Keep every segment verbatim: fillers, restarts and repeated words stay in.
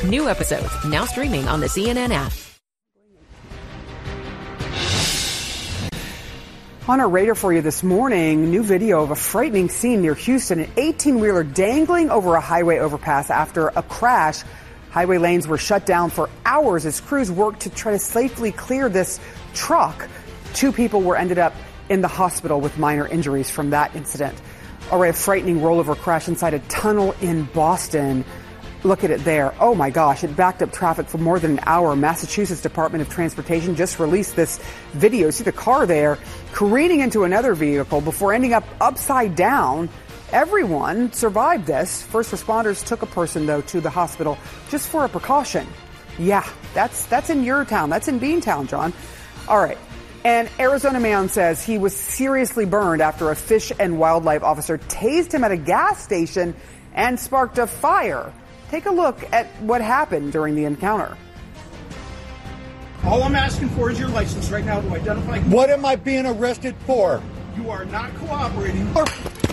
New episodes now streaming on the C N N app. On our radar for you this morning, new video of a frightening scene near Houston. An eighteen-wheeler dangling over a highway overpass after a crash. Highway lanes were shut down for hours as crews worked to try to safely clear this truck. Two people were ended up in the hospital with minor injuries from that incident. All right, a frightening rollover crash inside a tunnel in Boston. Look at it there. Oh, my gosh. It backed up traffic for more than an hour. Massachusetts Department of Transportation just released this video. See the car there careening into another vehicle before ending up upside down. Everyone survived this. First responders took a person, though, to the hospital just for a precaution. Yeah, that's that's in your town. That's in Beantown, John. All right. An Arizona man says he was seriously burned after a fish and wildlife officer tased him at a gas station and sparked a fire. Take a look at what happened during the encounter. All I'm asking for is your license right now to identify. What am I being arrested for? You are not cooperating. Or-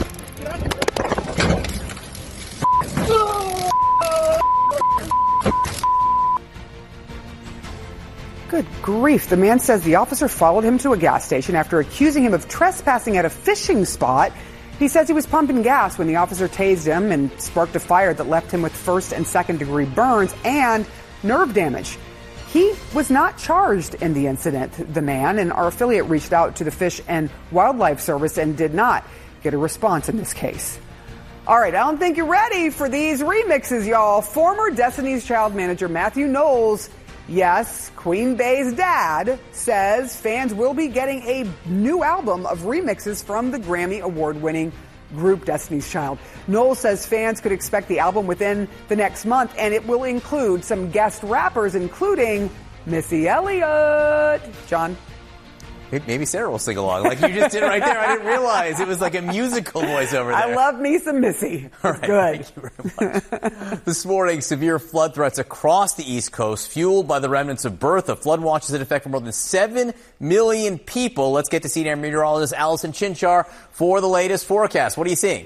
Good grief. The man says the officer followed him to a gas station after accusing him of trespassing at a fishing spot. He says he was pumping gas when the officer tased him and sparked a fire that left him with first and second degree burns and nerve damage. He was not charged in the incident, the man, and our affiliate reached out to the Fish and Wildlife Service and did not get a response in this case. All right, I don't think you're ready for these remixes, y'all. Former Destiny's Child manager Matthew Knowles, yes, Queen Bey's dad, says fans will be getting a new album of remixes from the Grammy award-winning group Destiny's Child. Knowles says fans could expect the album within the next month, and it will include some guest rappers, including Missy Elliott. John? Maybe Sarah will sing along like you just did right there. I didn't realize it was like a musical voice over there. I love me some Missy. All right, good. Thank you very much. This morning, severe flood threats across the East Coast, fueled by the remnants of Bertha. Flood watches that affect more than seven million people. Let's get to senior meteorologist Allison Chinchar for the latest forecast. What are you seeing?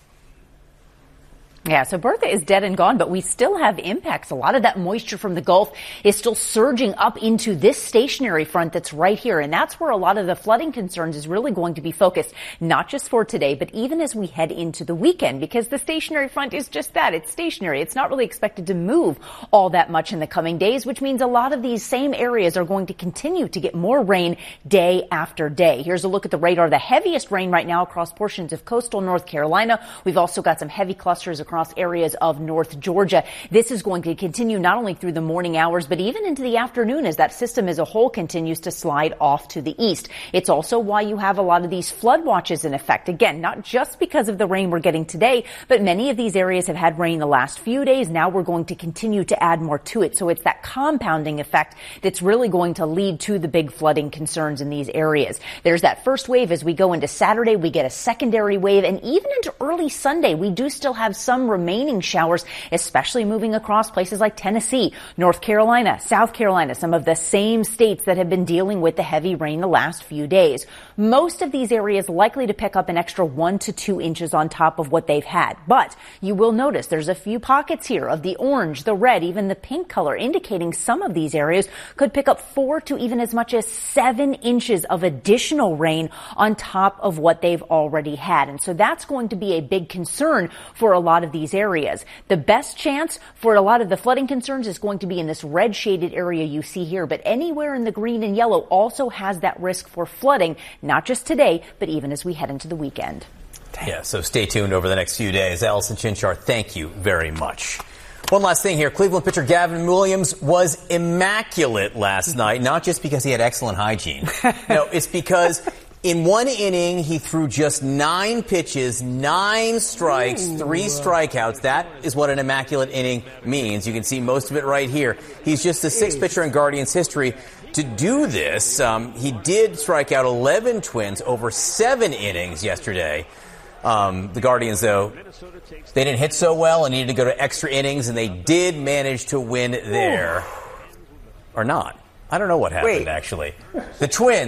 Yeah, so Bertha is dead and gone, but we still have impacts. A lot of that moisture from the Gulf is still surging up into this stationary front that's right here. And that's where a lot of the flooding concerns is really going to be focused, not just for today, but even as we head into the weekend, because the stationary front is just that. It's stationary. It's not really expected to move all that much in the coming days, which means a lot of these same areas are going to continue to get more rain day after day. Here's a look at the radar. The heaviest rain right now across portions of coastal North Carolina. We've also got some heavy clusters across across areas of North Georgia. This is going to continue not only through the morning hours, but even into the afternoon as that system as a whole continues to slide off to the east. It's also why you have a lot of these flood watches in effect. Again, not just because of the rain we're getting today, but many of these areas have had rain the last few days. Now we're going to continue to add more to it. So it's that compounding effect that's really going to lead to the big flooding concerns in these areas. There's that first wave. As we go into Saturday, we get a secondary wave, and even into early Sunday, we do still have some remaining showers, especially moving across places like Tennessee, North Carolina, South Carolina, some of the same states that have been dealing with the heavy rain the last few days. Most of these areas likely to pick up an extra one to two inches on top of what they've had. But you will notice there's a few pockets here of the orange, the red, even the pink color, indicating some of these areas could pick up four to even as much as seven inches of additional rain on top of what they've already had. And so that's going to be a big concern for a lot of these areas. The best chance for a lot of the flooding concerns is going to be in this red shaded area you see here, but anywhere in the green and yellow also has that risk for flooding, not just today, but even as we head into the weekend. Yeah, so stay tuned over the next few days. Allison Chinchar, thank you very much. One last thing here. Cleveland pitcher Gavin Williams was immaculate last night, not just because he had excellent hygiene. No, it's because in one inning, he threw just nine pitches, nine strikes, Ooh. three strikeouts. That is what an immaculate inning means. You can see most of it right here. He's just the sixth pitcher in Guardians history to do this. Um, he did strike out eleven Twins over seven innings yesterday. Um, the Guardians, though, they didn't hit so well and needed to go to extra innings, and they did manage to win there. Ooh. Or not. I don't know what happened, Wait. actually. The Twins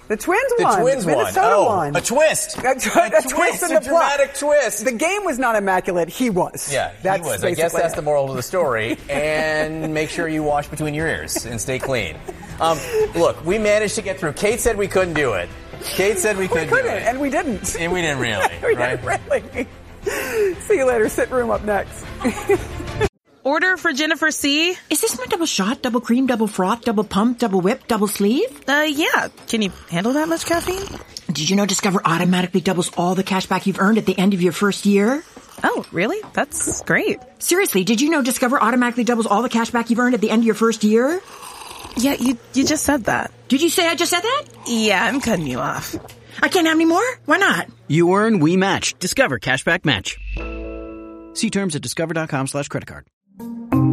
The Twins The won. Twins won. Minnesota Oh, won. a twist. A, tw- a, a twist, twist in a the plot. dramatic twist. The game was not immaculate. He was. Yeah, that's he was. I guess basically that's it. the moral of the story. And make sure you wash between your ears and stay clean. Um, look, we managed to get through. Kate said we couldn't do it. Kate said we, We couldn't, couldn't, do it. and we didn't. And we didn't really. we right? didn't really. See you later. Sit room up next. Order for Jennifer C. Is this my double shot, double cream, double froth, double pump, double whip, double sleeve? Uh, yeah. Can you handle that much caffeine? Did you know Discover automatically doubles all the cash back you've earned at the end of your first year? Oh, really? That's great. Seriously, did you know Discover automatically doubles all the cash back you've earned at the end of your first year? Yeah, you you just said that. Did you say I just said that? Yeah, I'm cutting you off. I can't have any more? Why not? You earn, we match. Discover Cashback Match. See terms at discover.com slash credit card.